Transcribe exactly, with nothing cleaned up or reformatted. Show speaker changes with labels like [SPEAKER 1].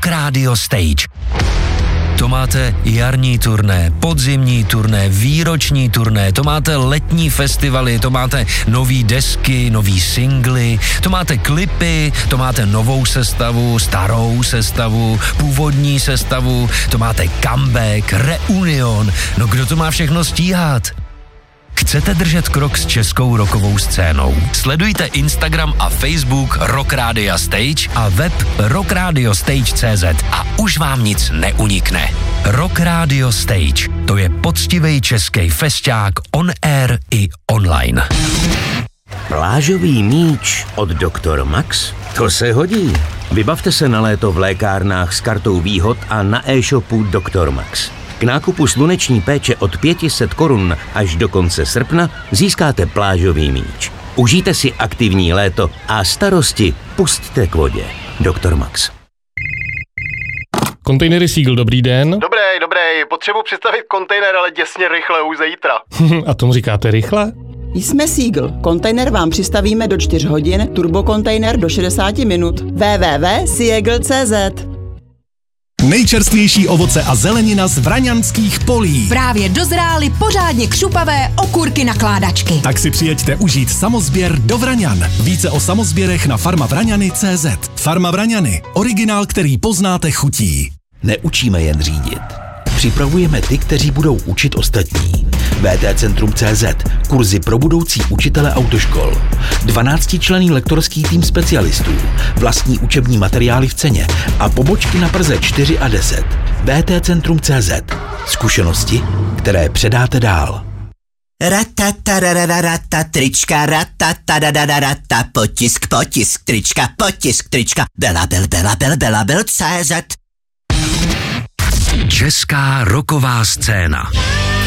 [SPEAKER 1] Radio Stage. To máte jarní turné, podzimní turné, výroční turné, to máte letní festivaly, to máte nový desky, nový singly, to máte klipy, to máte novou sestavu, starou sestavu, původní sestavu, to máte comeback, reunion, no kdo to má všechno stíhat? Chcete držet krok s českou rockovou scénou? Sledujte Instagram a Facebook Rock Radio Stage a web rock radio stage tečka cé zet a už vám nic neunikne. Rock Radio Stage, to je poctivý český fešťák on air i online.
[SPEAKER 2] Plážový míč od doktor Max? To se hodí. Vybavte se na léto v lékárnách s kartou výhod a na e-shopu doktor Max. K nákupu sluneční péče od pět set korun až do konce srpna získáte plážový míč. Užijte si aktivní léto a starosti pusťte k vodě. doktor Max.
[SPEAKER 3] Kontejnery Seagull, dobrý den.
[SPEAKER 4] Dobrý, dobrý, potřebuji přistavit kontejner, ale děsně rychle, už zítra.
[SPEAKER 3] A tomu říkáte rychle?
[SPEAKER 5] Jsme Seagull. Kontejner vám přistavíme do čtyř hodin, turbokontejner do šedesát minut. w w w tečka seagull tečka cé zet.
[SPEAKER 6] Nejčerstvější ovoce a zelenina z vraňanských polí.
[SPEAKER 7] Právě dozrály pořádně křupavé okurky nakládačky.
[SPEAKER 6] Tak si přijeďte užít samozběr do Vraňan. Více o samozběrech na farma vraňany tečka cé zet. Farma Vraňany. Originál, který poznáte chutí.
[SPEAKER 8] Neučíme jen řídit. Připravujeme ty, kteří budou učit ostatní. vé té centrum tečka cé zet. Kurzy pro budoucí učitele autoškol. dvanáctičlenný lektorský tým specialistů. Vlastní učební materiály v ceně. A pobočky na Praze čtyři a deset. vé té centrum tečka cé zet. Zkušenosti, které předáte dál.
[SPEAKER 9] Ratatarararata, trička, ratatarararata, potisk, potisk, trička, potisk, trička, bela, bel, bela, bel, bela, bel, tečka cé zet.
[SPEAKER 1] Česká rocková scéna.